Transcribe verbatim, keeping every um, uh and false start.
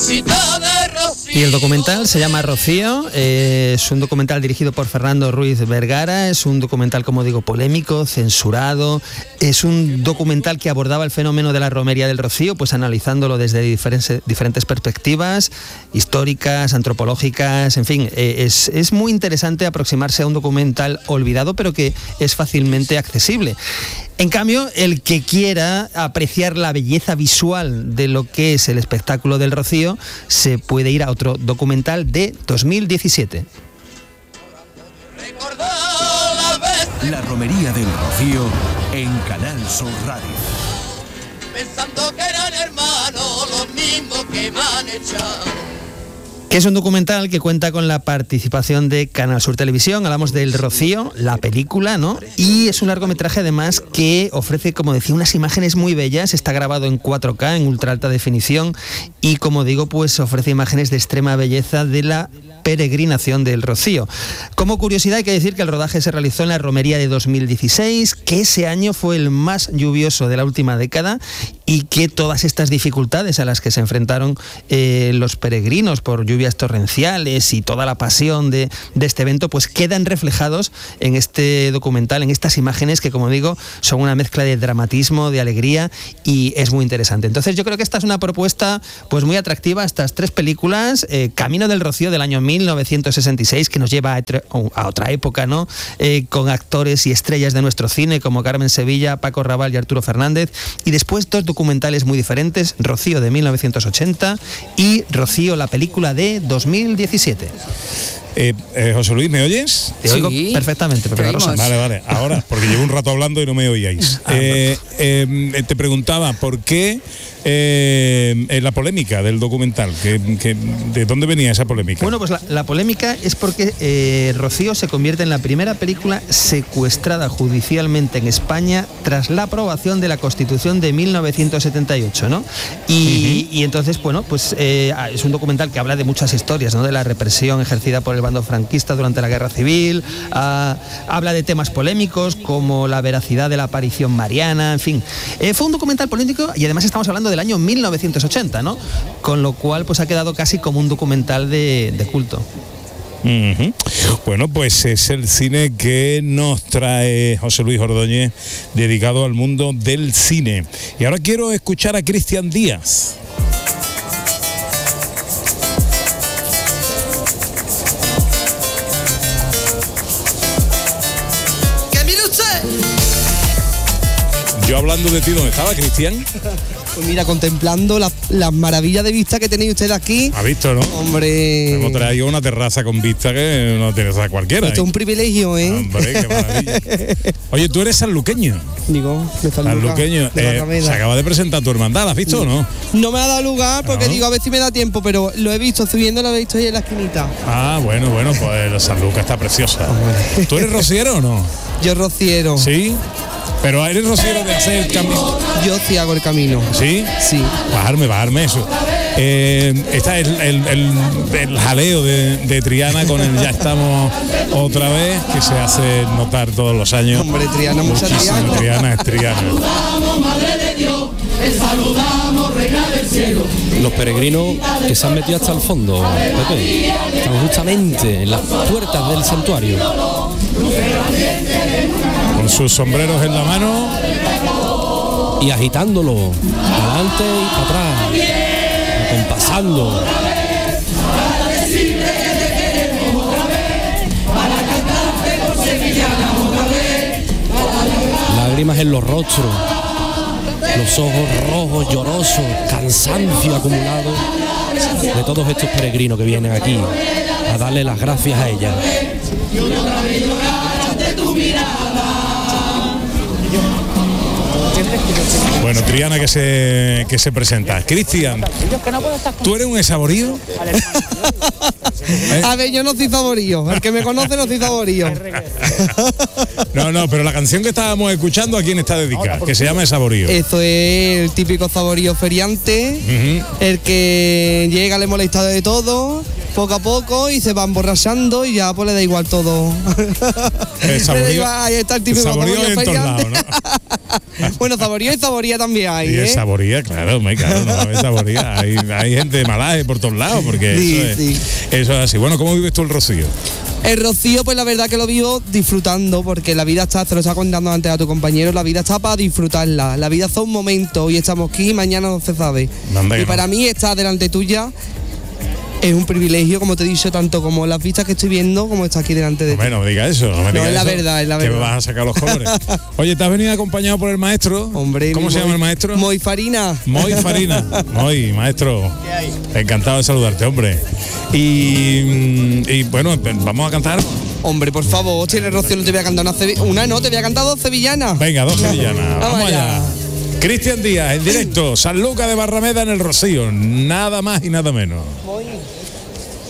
Y el documental se llama Rocío, eh, es un documental dirigido por Fernando Ruiz Vergara, es un documental, como digo, polémico, censurado, es un documental que abordaba el fenómeno de la romería del Rocío, pues analizándolo desde diferentes, diferentes perspectivas, históricas, antropológicas, en fin, eh, es, es muy interesante aproximarse a un documental olvidado, pero que es fácilmente accesible. En cambio, el que quiera apreciar la belleza visual de lo que es el espectáculo del Rocío, se puede ir a otro documental de dos mil diecisiete. La romería del Rocío en Canal Sur Radio. Pensando que eran hermanos los mismos que me han echado. Que es un documental que cuenta con la participación de Canal Sur Televisión. Hablamos del Rocío, la película, ¿no? Y es un largometraje además que ofrece, como decía, unas imágenes muy bellas. Está grabado en cuatro K, en ultra alta definición, y como digo, pues ofrece imágenes de extrema belleza de la peregrinación del Rocío. Como curiosidad hay que decir que el rodaje se realizó en la romería de dos mil dieciséis, que ese año fue el más lluvioso de la última década, y que todas estas dificultades a las que se enfrentaron eh, los peregrinos por lluvias torrenciales y toda la pasión de, de este evento, pues quedan reflejados en este documental, en estas imágenes que, como digo, son una mezcla de dramatismo, de alegría, y es muy interesante. Entonces yo creo que esta es una propuesta pues muy atractiva, estas tres películas, eh, Camino del Rocío del año mil novecientos sesenta y seis, que nos lleva a, a otra época, ¿no? Eh, con actores y estrellas de nuestro cine como Carmen Sevilla, Paco Raval y Arturo Fernández, y después dos documentales muy diferentes, Rocío de mil novecientos ochenta y Rocío, la película de dos mil diecisiete. Eh, eh, José Luis, ¿me oyes? Te oigo sí. perfectamente, Pepe Rosa. Vale, vale, ahora, porque llevo un rato hablando y no me oíais. Ah, eh, eh, te preguntaba, ¿por qué eh, la polémica del documental? ¿Que, que, ¿De dónde venía esa polémica? Bueno, pues la, la polémica es porque eh, Rocío se convierte en la primera película secuestrada judicialmente en España tras la aprobación de la Constitución de mil novecientos setenta y ocho, ¿no? Y, uh-huh. y entonces, bueno, pues eh, es un documental que habla de muchas historias, ¿no? De la represión ejercida por el bando franquista durante la Guerra Civil, uh, habla de temas polémicos como la veracidad de la aparición mariana, en fin. Eh, fue un documental político y además estamos hablando del año mil novecientos ochenta, ¿no? Con lo cual pues ha quedado casi como un documental de, de culto. Uh-huh. Bueno, pues es el cine que nos trae José Luis Ordóñez, dedicado al mundo del cine. Y ahora quiero escuchar a Cristian Díaz. Yo hablando de ti, ¿dónde estaba, Cristian? Pues mira, contemplando las la maravillas de vista que tenéis ustedes aquí. ¿Ha visto, no? Hombre. Hemos traído una terraza con vista que no tiene a cualquiera. Esto es un privilegio, ¿eh? Hombre, qué maravilla. Oye, tú eres sanluqueño. Digo, de sanluqueño. Eh, se acaba de presentar tu hermandad, ¿la has visto o no? No me ha dado lugar porque ¿no? Digo, a ver si me da tiempo, pero lo he visto, subiendo, lo he visto ahí en la esquinita. Ah, bueno, bueno, pues la San Lucas está preciosa. Hombre. ¿Tú eres rociero o no? Yo rociero. ¿Sí? Pero eres rociero de hacer el camino. Yo sí hago el camino. ¿Sí? Sí. Bajarme, bajarme eso. Eh, está el, el, el, el jaleo de, de Triana con el ya estamos otra vez, que se hace notar todos los años. Hombre, Triana, mucha Triana. Triana es Triana. Los peregrinos que se han metido hasta el fondo, Pepe, están justamente en las puertas del santuario. Con sus sombreros en la mano y agitándolo adelante y para atrás, acompasando. Lágrimas en los rostros, los ojos rojos, llorosos, cansancio acumulado de todos estos peregrinos que vienen aquí a darle las gracias a ella. Bueno, Triana que se que se presenta. Cristian, ¿tú eres un esaborío? ¿Eh? A ver, yo no soy saborío. El que me conoce no soy saborío. No, no, pero la canción que estábamos escuchando, ¿a quién está dedicada? Que se llama Saborío. Eso es el típico saborío feriante, uh-huh. El que llega, le molesta de todo, poco a poco, y se va emborrachando y ya pues le da igual todo. El saborío, ahí está el típico el saborío, saborío feriante. En todos lados, ¿no? Bueno, saborío y saboría también hay, Y ¿eh? es saboría, claro, me claro, no, es saboría. Hay, hay gente de malaje por todos lados, porque Sí, eso, es, sí. eso es así. Bueno, ¿cómo vives tú el rocío? El rocío, pues la verdad que lo vivo disfrutando, porque la vida está, te lo estaba contando antes a tu compañero, la vida está para disfrutarla. La vida son momentos, hoy estamos aquí, mañana no se sabe. Anda que Y no. para mí estar delante tuya es un privilegio, como te he dicho, tanto como las vistas que estoy viendo, como estar aquí delante de ti. Bueno, no me digas eso, no me No, digas es la eso, verdad, es la que me verdad. vas a sacar los colores. Oye, ¿te has venido acompañado por el maestro? Hombre, ¿Cómo mi se Moy- llama el maestro? Moy Farina. Moy Farina. Moy, maestro. Encantado de saludarte, hombre. Y, mm, y bueno, vamos a cantar. Hombre, por favor, si en el rocío no te voy a cantar una, sevi- una no, te voy a cantar dos sevillanas. Venga, dos sevillanas. Vamos Vamos allá. allá. Cristian Díaz, en directo, San Lucas de Barrameda en el Rocío. Nada más y nada menos. Moy.